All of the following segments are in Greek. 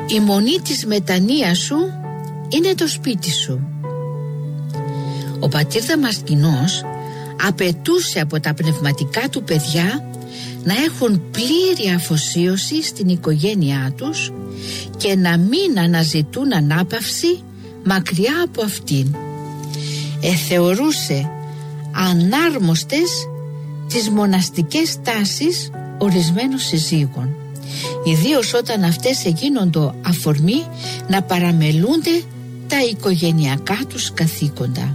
Η μονή της μετανοίας σου είναι το σπίτι σου. Ο πατήρ Δαμασκηνός απαιτούσε από τα πνευματικά του παιδιά να έχουν πλήρη αφοσίωση στην οικογένειά τους και να μην αναζητούν ανάπαυση μακριά από αυτήν. Θεωρούσε ανάρμοστες τις μοναστικές τάσεις ορισμένων συζύγων, ιδίως όταν αυτές εγίνοντο αφορμή να παραμελούνται τα οικογενειακά τους καθήκοντα.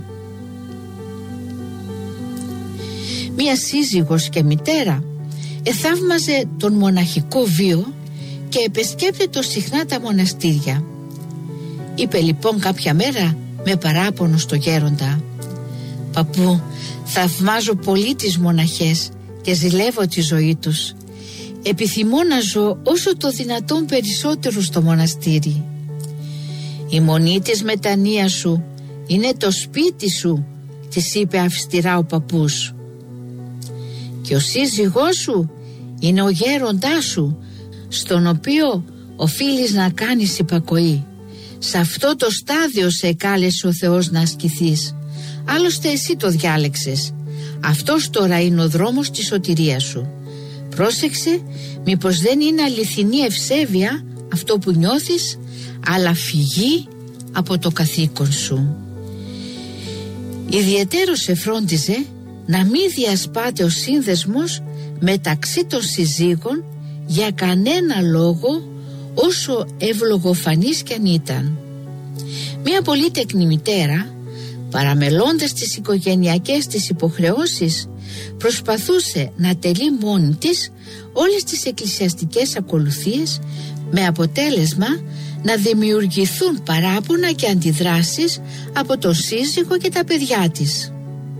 Μία σύζυγος και μητέρα εθαύμαζε τον μοναχικό βίο και επισκέπτεται συχνά τα μοναστήρια. Είπε λοιπόν κάποια μέρα με παράπονο στο γέροντα: «Παππού, θαυμάζω πολύ τις μοναχές και ζηλεύω τη ζωή τους. Επιθυμώ να ζω όσο το δυνατόν περισσότερο στο μοναστήρι». «Η μονή της μετανοίας σου είναι το σπίτι σου», της είπε αυστηρά ο παππούς. «Και ο σύζυγός σου είναι ο γέροντάς σου, στον οποίο οφείλεις να κάνεις υπακοή. Σε αυτό το στάδιο σε κάλεσε ο Θεός να ασκηθείς. Άλλωστε εσύ το διάλεξες. Αυτός τώρα είναι ο δρόμος της σωτηρίας σου. Πρόσεξε, μήπως δεν είναι αληθινή ευσέβεια αυτό που νιώθεις, αλλά φυγή από το καθήκον σου». Ιδιαιτέρως εφρόντιζε να μην διασπάται ο σύνδεσμος μεταξύ των συζύγων για κανένα λόγο, όσο ευλογοφανής κι αν ήταν. Μία πολύτεκνη μητέρα, παραμελώντας τις οικογενειακές της υποχρεώσεις, προσπαθούσε να τελεί μόνη της όλες τις εκκλησιαστικές ακολουθίες, με αποτέλεσμα να δημιουργηθούν παράπονα και αντιδράσεις από τον σύζυγο και τα παιδιά της.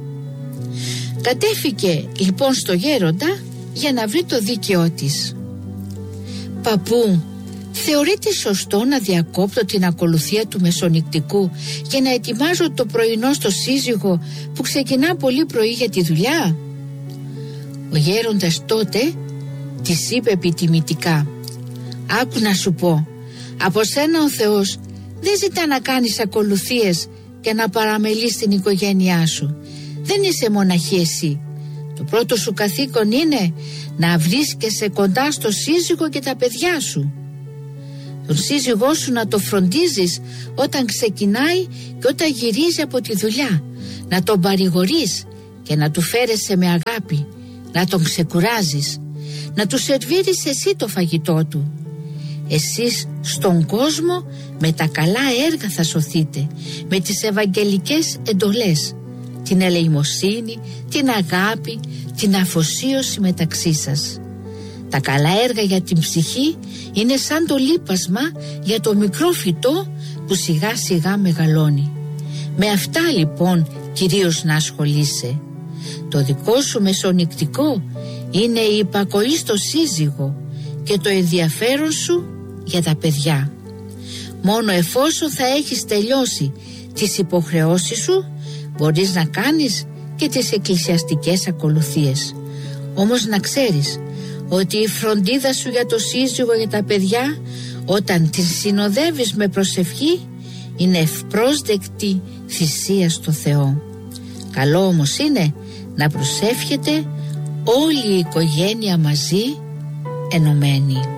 Κατέφυγε λοιπόν στο γέροντα για να βρει το δίκαιό της. «Παππού, θεωρείτε σωστό να διακόπτω την ακολουθία του μεσονυκτικού και να ετοιμάζω το πρωινό στο σύζυγο που ξεκινά πολύ πρωί για τη δουλειά?» Ο γέροντας τότε της είπε επιτιμητικά: «Άκου να σου πω, από σένα ο Θεός δεν ζητά να κάνεις ακολουθίες και να παραμελείς την οικογένειά σου. Δεν είσαι μοναχή εσύ. Το πρώτο σου καθήκον είναι να βρίσκεσαι κοντά στο σύζυγο και τα παιδιά σου. Τον σύζυγό σου να το φροντίζεις όταν ξεκινάει και όταν γυρίζει από τη δουλειά, να τον παρηγορείς και να του φέρεσαι με αγάπη, να τον ξεκουράζεις, να του σερβίρεις εσύ το φαγητό του. Εσείς στον κόσμο με τα καλά έργα θα σωθείτε, με τις ευαγγελικές εντολές, την ελεημοσύνη, την αγάπη, την αφοσίωση μεταξύ σας. Τα καλά έργα για την ψυχή είναι σαν το λίπασμα για το μικρό φυτό που σιγά σιγά μεγαλώνει. Με αυτά λοιπόν κυρίως να ασχολείσαι. Το δικό σου μεσονυκτικό είναι η υπακοή στο σύζυγο και το ενδιαφέρον σου για τα παιδιά. Μόνο εφόσον θα έχεις τελειώσει τις υποχρεώσεις σου, μπορείς να κάνεις και τις εκκλησιαστικές ακολουθίες. Όμως να ξέρεις ότι η φροντίδα σου για το σύζυγο, για τα παιδιά, όταν την συνοδεύεις με προσευχή, είναι ευπρόσδεκτη θυσία στο Θεό. Καλό όμως είναι να προσεύχεται όλη η οικογένεια μαζί, ενωμένη.